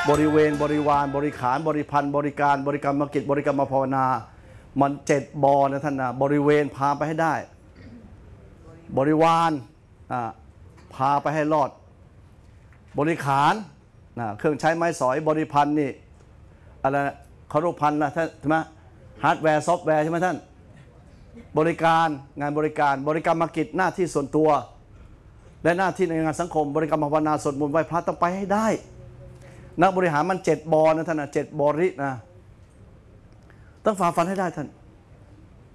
บริเวณบริวารบริขารบริพันธ์บริการบริกรรมกิจบริกรรมภาวนามัน7 บนะท่านนะบริเวณพาไปให้ได้บริวารพาไปให้รอดบริขารเครื่องใช้ไม้สอยบริพันธ์นี่อะไรเคารพพันธ์นะท่านใช่ไหมฮาร์ดแวร์ซอฟต์แวร์ใช่ไหมท่านบริการงานบริการบริกรรมกิจหน้าที่ส่วนตัวและหน้าที่ในงานสังคมบริกรรมภาวนาสวดมนต์ไหว้พระต้องไปให้ได้นักบริหารมัน7 บนะท่านนะ7 บรินะต้องฝ่าฟันให้ได้ท่าน